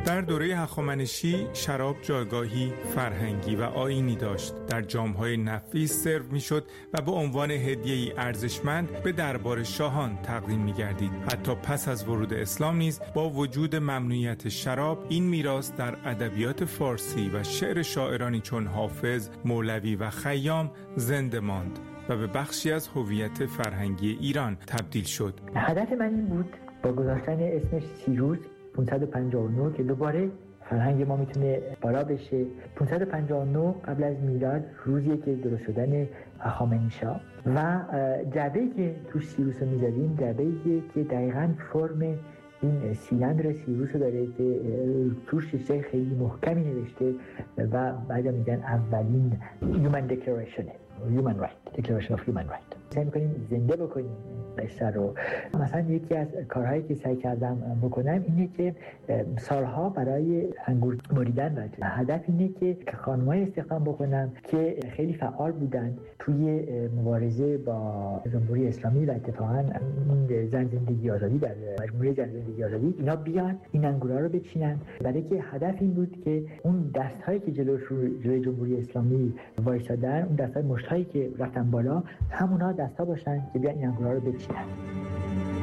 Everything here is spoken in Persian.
در دوره هخامنشی شراب جایگاهی فرهنگی و آیینی داشت. در جام‌های نفیس سرو می‌شد و به عنوان هدیه‌ای ارزشمند به دربار شاهان تقدیم می‌گردید. حتی پس از ورود اسلام نیز با وجود ممنوعیت شراب، این میراث در ادبیات فارسی و شعر شاعرانی چون حافظ، مولوی و خیام زنده ماند و به بخشی از هویت فرهنگی ایران تبدیل شد. هدف من این بود با گذاشتن اسمش سیروس 559 که دوباره فرهنگ ما میتونه بالا بشه. 559 قبل از میلاد روزیه که درست شدن هخامنشا و جعبه‌ای که توش سیروس رو میذاریم جعبه‌ایه که دقیقاً فرم این سیلندر سیروس رو داره که توش چیزای خیلی محکمی نوشته و بعدا میگن اولین Human Declaration Human Right Declaration of Human Right. سعی می‌کنیم زنده بکنیم قصه رو. مثلا یکی از کارهایی که سعی کردم بکنم اینه که سالها برای انگور بریدن و هدف اینه که خانم‌های استخدام بکنم که خیلی فعال بودن توی مبارزه با جمهوری اسلامی و اتفاقا زن زندگی آزادی در مجموعه زن زندگی آزادی اینا بیان این انگورا رو بچینن، برای که هدف این بود که اون دست‌هایی که جلوی جمهوری اسلامی وایسادن، اون دست‌های مشت‌هایی که رفتن بالا، همونها دست‌ها باشن که بیان این انگورا رو بچینن.